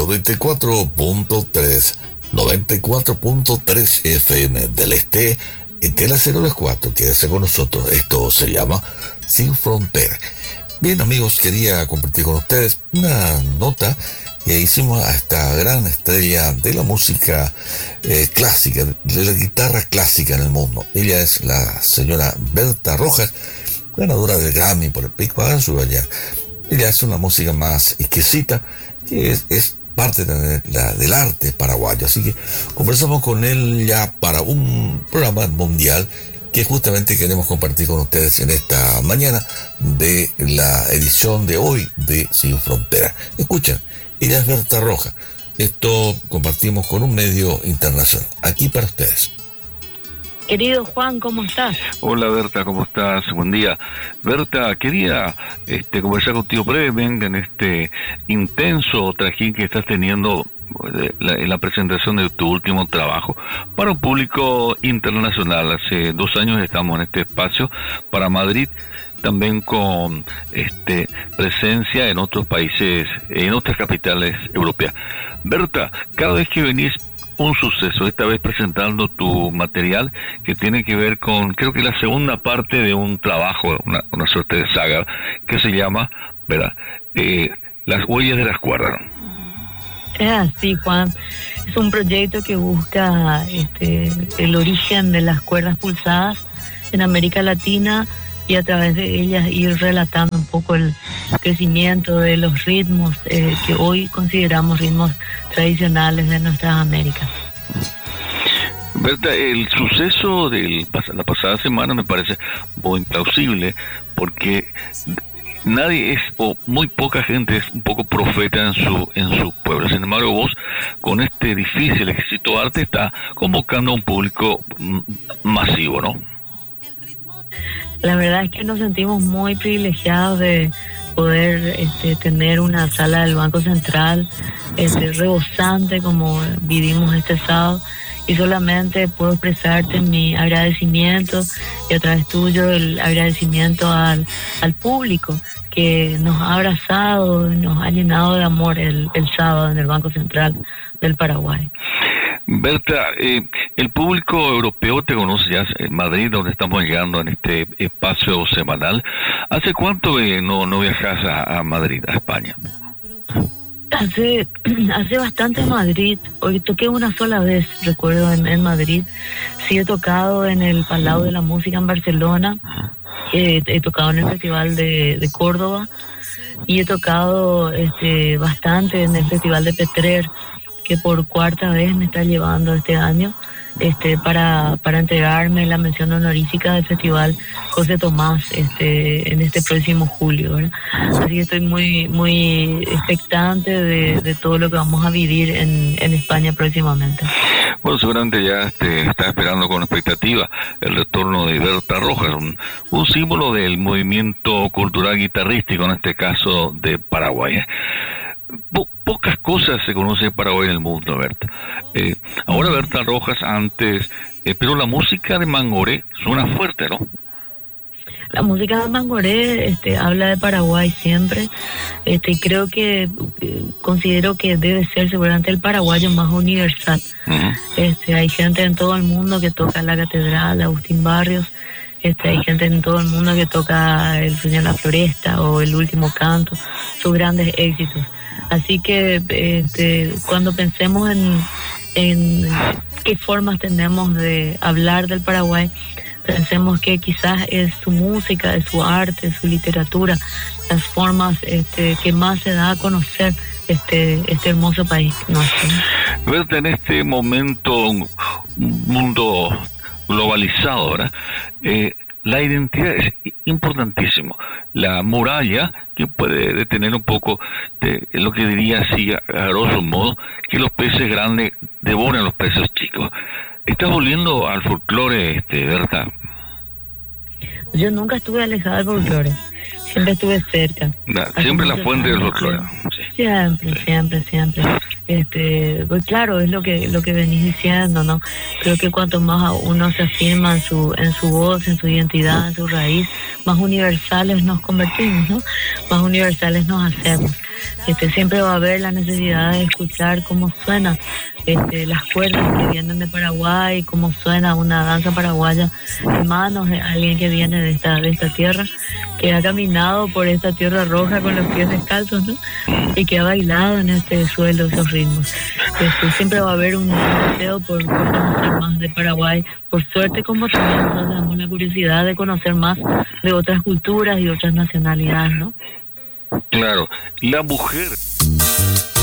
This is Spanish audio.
94.3, 94.3 FM del Este, en Tela 024. Quédese con nosotros. Esto se llama Sin Frontera. Bien, amigos, quería compartir con ustedes una nota que hicimos a esta gran estrella de la música clásica, de la guitarra clásica en el mundo. Ella es la señora Berta Rojas, ganadora del Grammy por el Big Bang Subayar. Ella hace una música más exquisita, que es parte del arte paraguayo. Así que conversamos con él ya para un programa mundial que justamente queremos compartir con ustedes en esta mañana de la edición de hoy de Sin Frontera. Escuchen, ella es Berta Rojas. Esto compartimos con un medio internacional. Aquí para ustedes. Querido Juan, ¿cómo estás? Hola Berta, ¿cómo estás? Buen día. Berta, quería conversar contigo brevemente en este intenso trajín que estás teniendo en la presentación de tu último trabajo para un público internacional. Hace 2 años estamos en este espacio para Madrid, también con presencia en otros países, en otras capitales europeas. Berta, cada vez que venís un suceso, esta vez presentando tu material que tiene que ver con, creo que la segunda parte de un trabajo, una suerte de saga, que se llama, ¿verdad? Las huellas de las cuerdas, ¿no? Es así, Juan. Es un proyecto que busca el origen de las cuerdas pulsadas en América Latina y a través de ellas ir relatando un poco el crecimiento de los ritmos que hoy consideramos ritmos tradicionales de nuestras Américas. Berta, el suceso de la pasada semana me parece muy implausible, porque nadie es, o muy poca gente es un poco profeta en su pueblo. Sin embargo, vos, con este difícil, exquisito arte, está convocando a un público masivo, ¿no? La verdad es que nos sentimos muy privilegiados de poder tener una sala del Banco Central rebosante como vivimos este sábado, y solamente puedo expresarte mi agradecimiento y a través tuyo el agradecimiento al público que nos ha abrazado y nos ha llenado de amor el sábado en el Banco Central del Paraguay. Berta, el público europeo te conoce ya en Madrid, donde estamos llegando en este espacio semanal. ¿Hace cuánto no viajas a Madrid, a España? Hace bastante en Madrid. Hoy toqué una sola vez, recuerdo, en Madrid. Sí he tocado en el Palau de la Música en Barcelona, he tocado en el Festival de Córdoba y he tocado bastante en el Festival de Petrer, que por 4ª vez me está llevando este año para entregarme la mención honorífica del Festival José Tomás en este próximo julio, ¿verdad? Así que estoy muy muy expectante de todo lo que vamos a vivir en España próximamente. Bueno, seguramente ya está esperando con expectativa el retorno de Berta Rojas, un símbolo del movimiento cultural guitarrístico, en este caso de Paraguay. Pocas cosas se conocen de Paraguay en el mundo, Berta. Ahora Berta Rojas, antes, pero la música de Mangoré suena fuerte, ¿no? La música de Mangoré habla de Paraguay siempre, y creo que considero que debe ser seguramente el paraguayo más universal. Uh-huh. Hay gente en todo el mundo que toca la Catedral, Agustín Barrios, hay gente en todo el mundo que toca El Sueño de la Floresta o El Último Canto, sus grandes éxitos. Así que cuando pensemos en qué formas tenemos de hablar del Paraguay, pensemos que quizás es su música, es su arte, su literatura, las formas que más se da a conocer este hermoso país nuestro. Berta, en este momento, un mundo globalizado, ¿verdad? La identidad es importantísimo. La muralla, que puede detener un poco de lo que diría así, a grosso modo, que los peces grandes devoran los peces chicos. ¿Estás volviendo al folclore, Berta? Yo nunca estuve alejada del folclore. Siempre estuve cerca. Siempre la fuente del folclore. Sí. Siempre. Pues claro, es lo que venís diciendo, ¿no? Creo que cuanto más uno se afirma en su voz, en su identidad, en su raíz, más universales nos convertimos, ¿no? Más universales nos hacemos. Siempre va a haber la necesidad de escuchar cómo suenan las cuerdas que vienen de Paraguay, cómo suena una danza paraguaya en manos de alguien que viene de esta tierra, que ha caminado por esta tierra roja con los pies descalzos, ¿no? Y que ha bailado en este suelo esos ritmos. Siempre va a haber un deseo por conocer más de Paraguay. Por suerte, como también nosotros tenemos la curiosidad de conocer más de otras culturas y otras nacionalidades, ¿no? Claro, la mujer